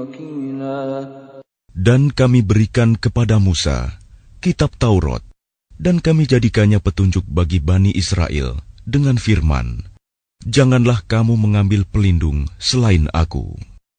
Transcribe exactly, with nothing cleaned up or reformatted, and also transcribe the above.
Dan kami berikan kepada Musa kitab Taurat, dan kami jadikannya petunjuk bagi Bani Israel dengan firman, "Janganlah kamu mengambil pelindung selain Aku."